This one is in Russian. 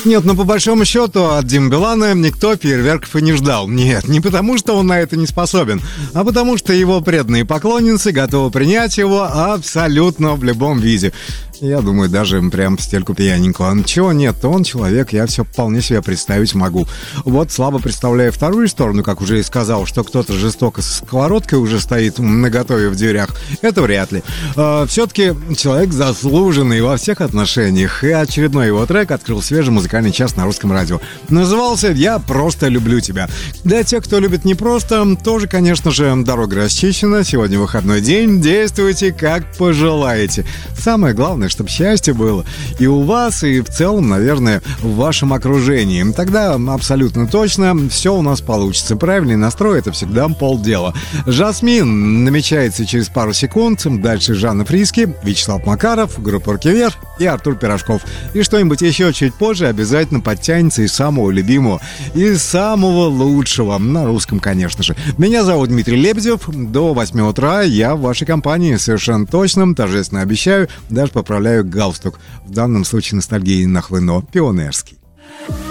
Нет, но по большому счету от Димы Билана никто фейерверков и не ждал. Нет, не потому, что он на это не способен, а потому, что его преданные поклонницы готовы принять его абсолютно в любом виде. Я думаю, даже прям в стельку пьяненького. Чего нет, он человек, я все вполне себе представить могу. Вот слабо представляю вторую сторону, как уже и сказал, что кто-то жестоко со сковородкой уже стоит наготове в дверях. Это вряд ли. Все-таки человек заслуженный во всех отношениях. И очередной его трек открыл свежий музыкальный час на русском радио. Назывался «Я просто люблю тебя». Для тех, кто любит не просто, тоже, конечно же, дорога расчищена. Сегодня выходной день. Действуйте как пожелаете. Самое главное, чтобы счастье было и у вас, и в целом, наверное, в вашем окружении. Тогда абсолютно точно все у нас получится. Правильный настрой — это всегда полдела. «Жасмин» намечается через пару секунд. Дальше Жанна Фриски, Вячеслав Макаров, группа «Руки вверх» и Артур Пирожков. И что-нибудь еще чуть позже обязательно подтянется из самого любимого, из самого лучшего, на русском, конечно же. Меня зовут Дмитрий Лебедев. До 8 утра я в вашей компании. Совершенно точно, торжественно обещаю, даже поправляю галстук. В данном случае ностальгии нахлыно пионерский.